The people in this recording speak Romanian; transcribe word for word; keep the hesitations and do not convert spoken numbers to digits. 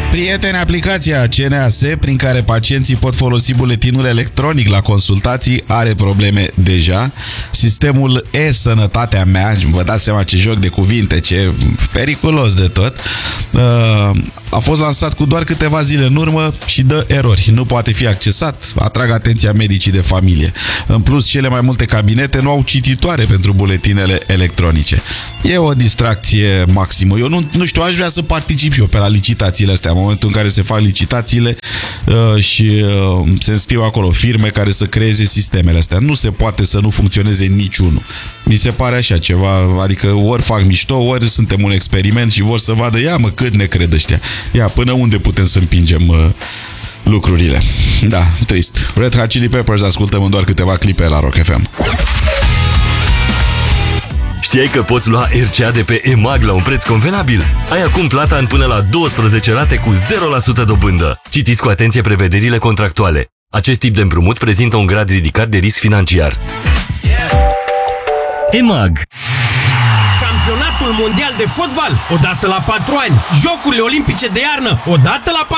Prieteni, aplicația C N A S, prin care pacienții pot folosi buletinul electronic la consultații, are probleme deja. Sistemul E-Sănătatea Mea, vă dați seama ce joc de cuvinte, ce periculos de tot, a fost lansat cu doar câteva zile în urmă și dă erori. Nu poate fi accesat, atrag atenția medicii de familie. În plus, cele mai multe cabinete nu au cititoare pentru buletinele electronice. E o distracție maximă. Eu nu, nu știu, aș vrea să particip și eu pe la licitațiile astea, în momentul în care se fac licitațiile uh, și uh, se înscriu acolo firme care să creeze sistemele astea. Nu se poate să nu funcționeze niciunul. Mi se pare așa ceva, adică ori fac mișto, ori suntem un experiment și vor să vadă, ia mă, cât ne cred ăștia. Ia, până unde putem să împingem uh, lucrurile. Da, trist. Red Hot Chili Peppers ascultăm în doar câteva clipe la Rock F M. Știai că poți lua R C A de pe EMAG la un preț convenabil? Ai acum plata în până la douăsprezece rate cu zero la sută dobândă. Citiți cu atenție prevederile contractuale. Acest tip de împrumut prezintă un grad ridicat de risc financiar. EMAG. Campionatul mondial de fotbal, odată la patru ani. Jocurile olimpice de iarnă, odată la patru